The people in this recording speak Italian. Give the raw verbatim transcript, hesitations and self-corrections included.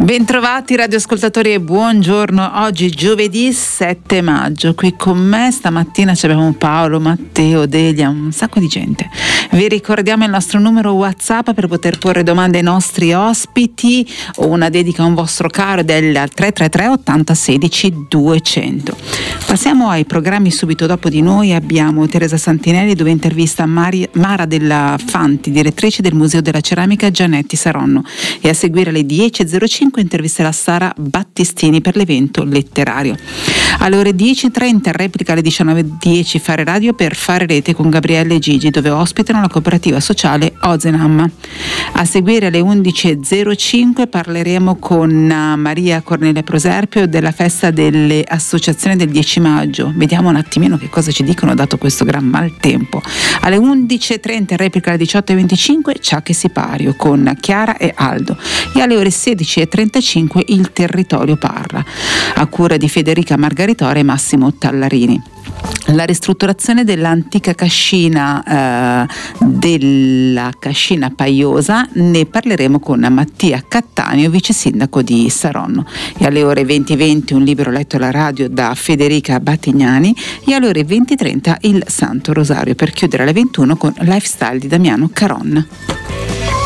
Bentrovati radioascoltatori e buongiorno. Oggi giovedì sette maggio. Qui con me stamattina abbiamo Paolo, Matteo, Delia, un sacco di gente. Vi ricordiamo il nostro numero WhatsApp per poter porre domande ai nostri ospiti o una dedica a un vostro caro del tre tre tre ottanta sedici duecento. Passiamo ai programmi subito dopo di noi. Abbiamo Teresa Santinelli dove intervista Mari, Mara della Fanti, direttrice del Museo della Ceramica Giannetti Saronno, e a seguire alle dieci e zero cinque intervisterà Sara Battistini per l'evento letterario. Alle ore dieci e trenta replica alle diciannove e dieci Fare Radio per Fare Rete con Gabriele e Gigi, dove ospitano la cooperativa sociale Ozenam. A seguire alle undici e zero cinque parleremo con Maria Cornelia Proserpio della festa delle associazioni del dieci maggio. Vediamo un attimino che cosa ci dicono dato questo gran maltempo. Alle undici e trenta replica alle diciotto e venticinque Ciacche Sipario con Chiara e Aldo, e alle ore sedici e trentacinque Il Territorio Parla, a cura di Federica Margaritora e Massimo Tallarini. La ristrutturazione dell'antica cascina eh, della cascina Paiosa, ne parleremo con Mattia Cattaneo, vice sindaco di Saronno. E alle ore venti e venti un libro letto alla radio da Federica Battignani, e alle ore venti e trenta il Santo Rosario, per chiudere alle ventuno con Lifestyle di Damiano Caron.